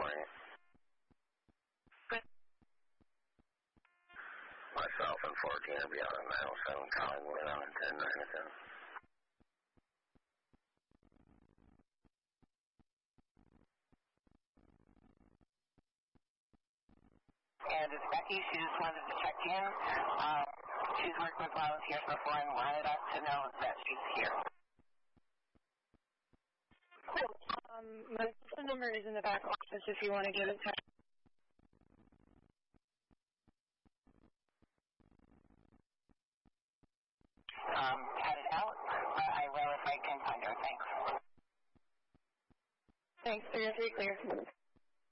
morning. Myself and 14 will be out on 907 Collingwood on 1097. And it's Becky. She just wanted to check in. She's worked with volunteers before and wanted us to know that she's here. Cool. My phone number is in the back office if you want to give it to her. Cut it out. I will if I can find her. Thanks. Thanks. 303 clear.